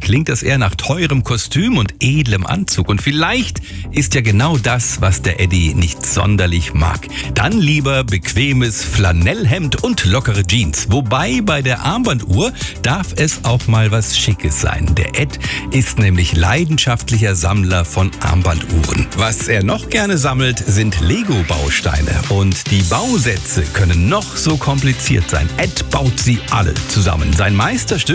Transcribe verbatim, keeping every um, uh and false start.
klingt das eher nach teurem Kostüm und edlem Anzug. Und vielleicht ist ja genau das, was der Eddie nicht sonderlich mag. Dann lieber bequemes Flanellhemd und lockere Jeans. Wobei bei der Armbanduhr darf es auch mal was Schickes sein. Der Ed ist nämlich leidenschaftlicher Sammler von Armbanduhren. Was er noch gerne sammelt, sind Lego-Bausteine. Und die Bausätze können noch so kompliziert sein. Ed baut sie alle zusammen. Sein Meisterstück